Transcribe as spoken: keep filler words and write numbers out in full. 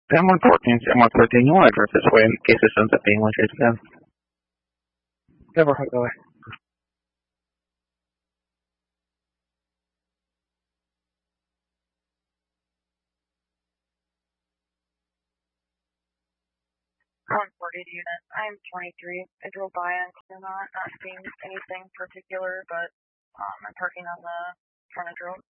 ten one fourteen, ten one thirteen, you want to address this way in case this ends up being one chase again. Never go away. one forty unit. I'm twenty-three. I drove by on Claremont, not seeing anything particular, but um, I'm parking on the frontage road.